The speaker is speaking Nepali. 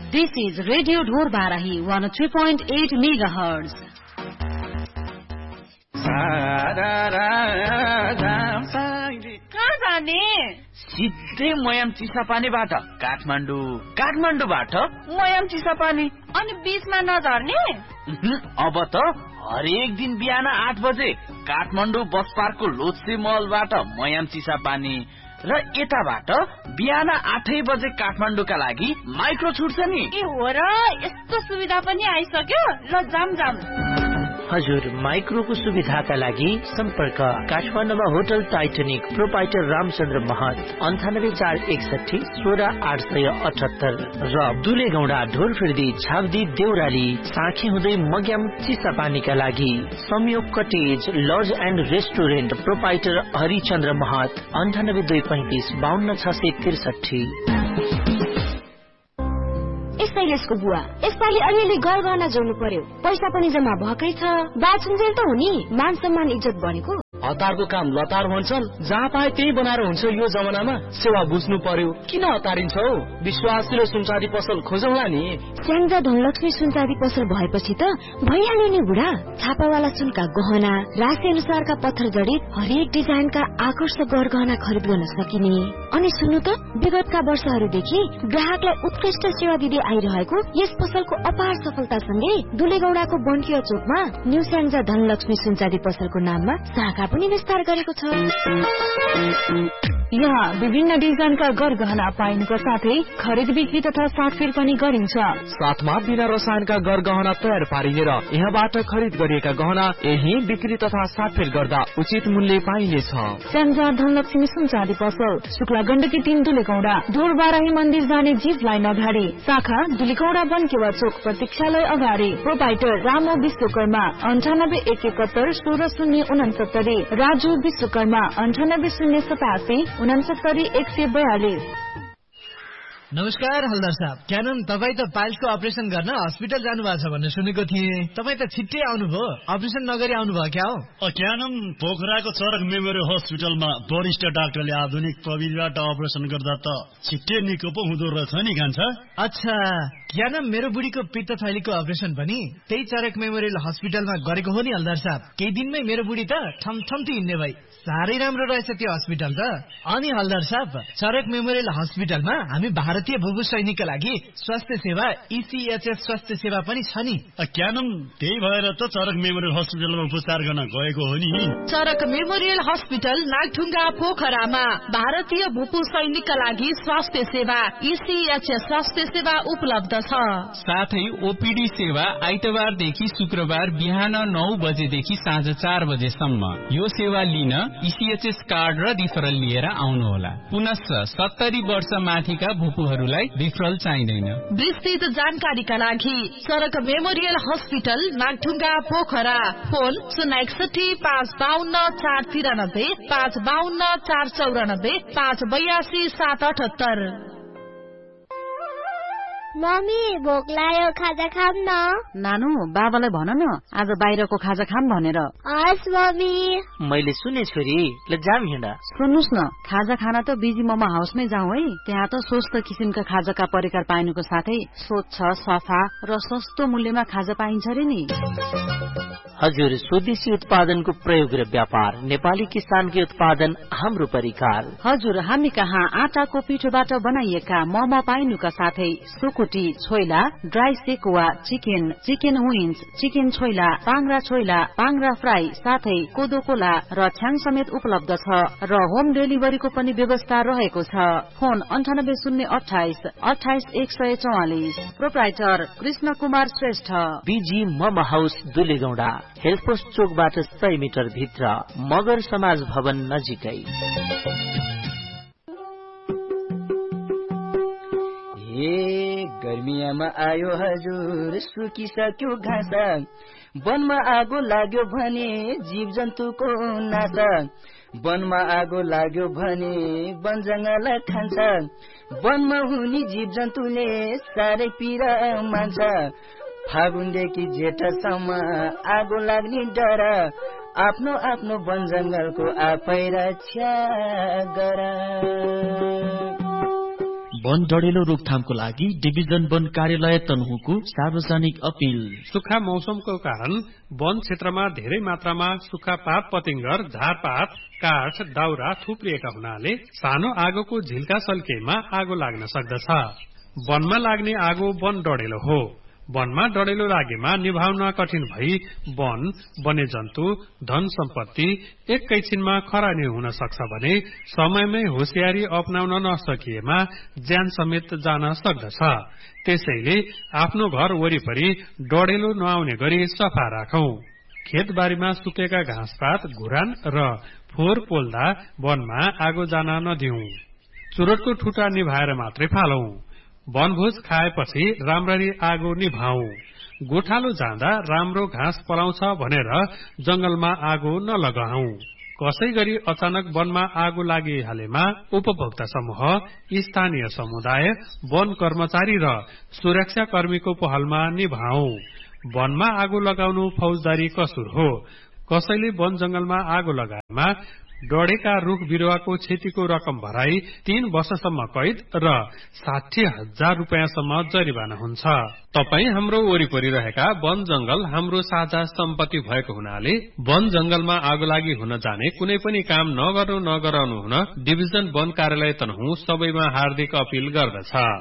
This is Radio Dhor Barahi 103.8 megahertz. कहाँ जाने? सिधै मयाम चिसापानीबाट काठमाडौँबाट मयाम चिसापानी। अनि बीचमा नझर्ने? अब त हरेक दिन बिहान 8 बजे काठमाडौँ बस पार्कको लोत्से महलबाट मयाम चिसापानी र यताबाट बिहान 8 बजे काठमाडौँका लागि माइक्रो छुट्छ नि। ए हो र, यस्तो सुविधा पनि आइसक्यो। ल जाम। हजुर, माइक्रोको सुविधाका लागि सम्पर्क काठमाडौँमा होटल टाइटनिक प्रोपाइटर रामचन्द्र महत 9841 16878 र दुलेगौडा ढोरफिर्दी झावदी देउराली साँखे हुँदै मग्याम चिसापानीका लागि संयोग cottage laws and restaurant proprietor Harichandra महत 9825 52663। शैलेशको बुवा, यसपालि अलिअलि गहना जोड्नु पर्यो। पैसा पनि जम्मा भएकै छ। बाछुन्जेल त हो नि, मान सम्मान इज्जत बढेको। हतारको काम लतार भन्छन्, जहाँ पाए त्यही बनाएर हुन्छ। यो जमानामा सेवा बुझ्नु पर्यो। किन हतारिन्छौ? विश्वासिलो सुनचाँदी पसल खोजौँला नि। स्याङ्जा धनलक्ष्मी सुनचाँदी पसल भएपछि त भइहाल्यो नि बुढा। छापावाला सुनका गहना, राशि अनुसारका पत्थर जडित हरेक डिजाइनका आकर्षक गहना खरिद गर्न सकिने। अनि सुन्नु त, विगतका वर्षहरूदेखि ग्राहकलाई उत्कृष्ट सेवा दिँदै आइरहेको यस पसलको अपार सफलतासँगै दुलेगौडाको बन्टिया चोकमा न्यू स्याङ्जा धनलक्ष्मी सुनचाँदी पसलको नाममा शाखा पनि विस्तार गरेको छ। यहाँ विभिन्न डिजाइनका गहना पाइनुका साथै खरिद बिक्री तथा साटफेर पनि गरिन्छ। साथमा बिना रसायनका गहना तयार पारिने र यहाँबाट खरिद गरिएका गहना यही बिक्री तथा साटफेर गर्दा उचित मूल्य पाइनेछ। स्याङ्जा धनलक्ष्मी सुनचाँदी पसल, शुक्ला गण्डकी 3 दुलेगौडा, ढोर बाराही मन्दिर जाने जीप लाइन अगाडि, शाखा दुलेगौडा बन्केवा चोक प्रतीक्षालय अगाडि। प्रोपाइटर रामो विश्वकर्मा 9871 16069, राजु विश्वकर्मा 98087 69 142। नमस्कार हलदार साहब, क्यानन तपाईँ त पाइल्सको अपरेसन गर्न हस्पिटल जानु भएको छ भन्ने सुनेको थिएँ। तपाईँ त छिट्टै आउनुभयो, अपरेसन नगरी आउनुभयो क्या हो? क्यानन पोखराको चरक मेमोरियल हस्पिटलमा वरिष्ठ डाक्टरले आधुनिक प्रविधिबाट अपरेसन गर्दा त छिट्टै निको पो हुँदो रहेछ नि कान्छा। अच्छा, क्यानन मेरो बुढीको पित्त थैलीको अपरेसन पनि त्यही चरक मेमोरियल हस्पिटलमा गरेको हो नि हलदार साहब। केही दिनमै मेरो बुढी त ठमठम्ती हिँड्ने भई। साह्रै राम्रो रहेछ त्यो हस्पिटल त। अनि हलदार साहब, चरक मेमोरियल हस्पिटलमा हामी भारतीय भूभू सैनिकका लागि स्वास्थ्य सेवा ECHS स्वास्थ्य सेवा पनि छ नि। क्यानन त्यही भएर त चरक मेमोरियल हस्पिटलमा उपचार गर्न गएको हो नि। चरक मेमोरियल हस्पिटल नागढुङ्गा पोखरामा भारतीय भूपू सैनिकका लागि स्वास्थ्य सेवा ECHS स्वास्थ्य सेवा उपलब्ध छ। साथै OPD सेवा आइतबारदेखि शुक्रबार बिहान 9 बजेदेखि साँझ 4 बजेसम्म। यो सेवा लिन ECHS कार्ड र रिफरल लिएर आउनुहोला। पुनश्च 70 वर्ष माथिका भूपूहरूलाई रिफरल चाहिँदैन। विस्तृत जानकारीका लागि चरक memorial hospital Nagdhunga Pokhara, phone 061 552 493 552 494 582 778। Mummy भोक लाग्यो, खाजा खाम न। नानु, बाबालाई भन न आज बाहिरको खाजा खाम भनेर। हस् मम्मी। मैले सुने छोरी, ल जाम हिँडा। सुन्नुस् न, खाजा खाना त बिजी मोमो हाउसमै जाउँ है। त्यहाँ त स्वस्थ किसिमका खाजाका परिकार पाइनुको साथै स्वच्छ, सफा र सस्तो मूल्यमा खाजा पाइन्छ रे नि। हजुर, स्वदेशी उत्पादनको प्रयोग र व्यापार, नेपाली किसानकी उत्पादन हाम्रो परिकार। हजुर, हामी कहाँ आटाको पिठोबाट बनाइएका मोमो पाइनुका साथै सुकुटी, choila, dry sekuwa, chicken wings, chicken choila, पाङ्ग्रा fry, साथै कोदो कोला र छ्याङ समेत उपलब्ध छ र होम डेलिभरीको पनि व्यवस्था रहेको छ। फोन 9808 28 144। प्रोप्राइटर कृष्ण कुमार श्रेष्ठ। बीजी मोमो हाउस दुलेगौडा, हेल्पोस्ट चोकबाट 100 मिटर भित्र, मगर समाज भवन नजिकै। गर्मियामा आयो हजुर, सुकिसक्यो घाँस, वनमा आगो लाग्यो भने जीव जन्तुको नाश, वनमा आगो लाग्यो भने वन जंगल खान्छ, वनमा हुने जीव जन्तुले साह्रै पीडा मान्छ। फागुनदेखि जेठसम्म आगो लाग्ने डर, आफ्नो आफ्नो वन जंगलको आफै रक्षा गर। वन डढेलो रोकथामको लागि डिभिजन वन कार्यालय तनहुको सार्वजनिक अपील। सुक्खा मौसमको कारण वन क्षेत्रमा धेरै मात्रामा सुक्खा पात पतिंगर, झारपात, काठ, दाउरा थुप्रिएका हुनाले सानो आगोको झिल्का सल्केमा आगो लाग्न सक्दछ। वनमा लाग्ने आगो वन डढेलो हो। वनमा डढेलो लागेमा निभाउन कठिन भई वन, वन्यजन्तु, धन सम्पत्ति एकैछिनमा खरानी हुन सक्छ भने समयमै होशियारी अपनाउन नसकिएमा ज्यान समेत जान सक्दछ। त्यसैले आफ्नो घर वरिपरि डढेलो नआउने गरी सफा राखौं। खेतबारीमा सुकेका घाँसपात, घुरान र फोहोर पोल्दा वनमा आगो जान नदिऊ। चुरोटको ठुटा निभाएर मात्रै फालौं। वनभोज खाएपछि राम्ररी आगो निभाऊ। गोठालो जाँदा राम्रो घाँस पलाउँछ भनेर जंगलमा आगो नलगाऊ। कसै गरी अचानक वनमा आगो लागिहालेमा उपभोक्ता समूह, स्थानीय समुदाय, वन कर्मचारी र सुरक्षा कर्मीको पहलमा निभाऊ। वनमा आगो लगाउनु फौजदारी कसुर हो। कसैले वन जंगलमा आगो लगाएमा डढेका रुख बिरुवाको क्षतिको रकम भराई 3 वर्षसम्म कैद र 60,000 रुपियाँसम्म जरिवाना हुन्छ। तपाई हाम्रो वरिपरि रहेका वन जंगल हाम्रो साझा सम्पत्ति भएको हुनाले वन जंगलमा आगो लागि हुन जाने कुनै पनि काम नगराउनु हुन डिभिजन वन कार्यालय तनहुँ सबैमा हार्दिक अपील गर्दछ।